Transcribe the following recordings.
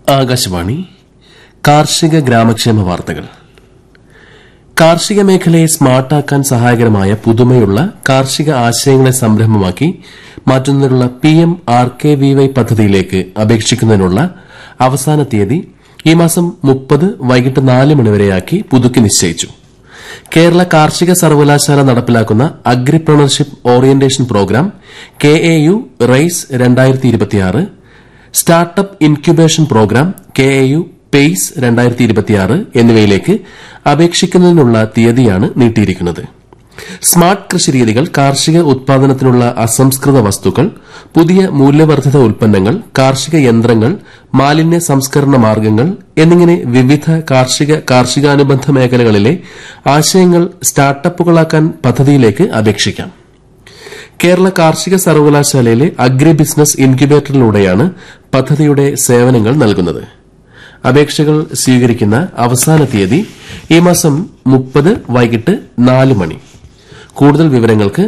ആകാശവാണി കാർഷിക ഗ്രാമക്ഷേമ വാർത്തകൾ. കാർഷിക മേഖലയെ സ്മാർട്ടാക്കാൻ സഹായകരമായ പുതുമയുള്ള കാർഷിക ആശയങ്ങളെ സംരംഭമാക്കി മാറ്റുന്നതിനുള്ള PMRKVY പദ്ധതിയിലേക്ക് അപേക്ഷിക്കുന്നതിനുള്ള അവസാന തീയതി ഈ മാസം 30 വൈകിട്ട് 4 മണിവരെയാക്കി പുതുക്കി നിശ്ചയിച്ചു. കേരള കാർഷിക സർവകലാശാല നടപ്പിലാക്കുന്ന agripreneurship orientation programme KAU rice 2026, startup incubation programme KAU pace 2026 എന്നിവയിലേക്ക് അപേക്ഷിക്കുന്നതിനുള്ള തീയതിയാണ് നീട്ടിയിരിക്കുന്നത്. സ്മാർട്ട് കൃഷിരീതികൾ, കാർഷിക ഉത്പാദനത്തിനുള്ള അസംസ്കൃത വസ്തുക്കൾ, പുതിയ മൂല്യവർദ്ധിത ഉൽപ്പന്നങ്ങൾ, കാർഷിക യന്ത്രങ്ങൾ, മാലിന്യ സംസ്കരണ മാർഗ്ഗങ്ങൾ എന്നിങ്ങനെ വിവിധ കാർഷികാനുബന്ധ മേഖലകളിലെ ആശയങ്ങൾ സ്റ്റാർട്ടപ്പുകളാക്കാൻ പദ്ധതിയിലേക്ക് അപേക്ഷിക്കാം. കേരള കാർഷിക സർവകലാശാലയിലെ അഗ്രി ബിസിനസ് ഇൻക്യുബേറ്ററിലൂടെയാണ് പദ്ധതിയുടെ സേവനങ്ങൾ നൽകുന്നത്. അപേക്ഷകൾ സ്വീകരിക്കുന്ന അവസാന തീയതി ഈ മാസം 30 വൈകിട്ട് 4 മണി. കൂടുതൽ വിവരങ്ങൾക്ക്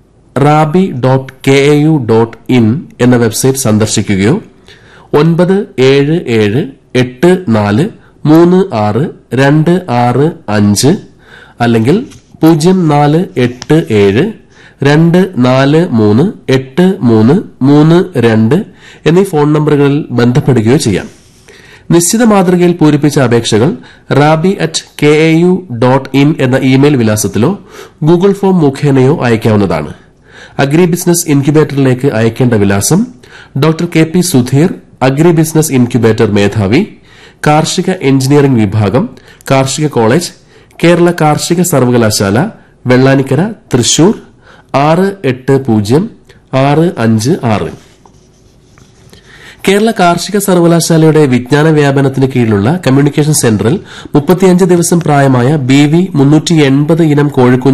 rabi.kau.in എന്ന വെബ്സൈറ്റ് സന്ദർശിക്കുകയോ 9774362665 അല്ലെങ്കിൽ 0487243832 എന്നീ ഫോൺ നമ്പറുകളിൽ ബന്ധപ്പെടുകയോ ചെയ്യാം. നിശ്ചിത മാതൃകയിൽ പൂരിപ്പിച്ച അപേക്ഷകൾ rabi@kau.in എന്ന ഇമെയിൽ വിലാസത്തിലോ ഗൂഗിൾ ഫോം മുഖേനയോ അയക്കാവുന്നതാണ്. അഗ്രി ബിസിനസ് ഇൻക്യുബേറ്ററിലേക്ക് അയക്കേണ്ട വിലാസം: doctor KP Sudheer, agri business incubator മേധാവി, കാർഷിക എഞ്ചിനീയറിംഗ് വിഭാഗം, കാർഷിക കോളേജ്, കേരള കാർഷിക സർവകലാശാല, വെള്ളാനിക്കര, തൃശൂർ 680656. കേരള കാർഷിക സർവകലാശാലയുടെ വിജ്ഞാന വ്യാപനത്തിന് കീഴിലുള്ള കമ്മ്യൂണിക്കേഷൻ സെന്ററിൽ 35 ദിവസം പ്രായമായ BV 380 ഇനം കോഴിക്കുഞ്ഞ്